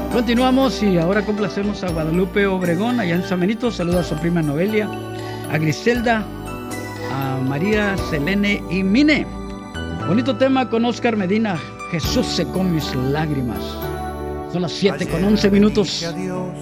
Continuamos y ahora complacemos a Guadalupe Obregón, allá en San Benito. Saluda a su prima Noelia, a Griselda, a María Selene y Mine. Bonito tema con Oscar Medina, Jesús secó mis lágrimas. Son las 7:11.